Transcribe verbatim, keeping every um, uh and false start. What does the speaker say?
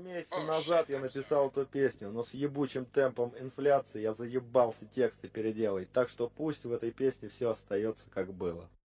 месяца назад я написал эту песню, но с ебучим темпом инфляции я заебался тексты переделать, так что пусть в этой песне все остается как было.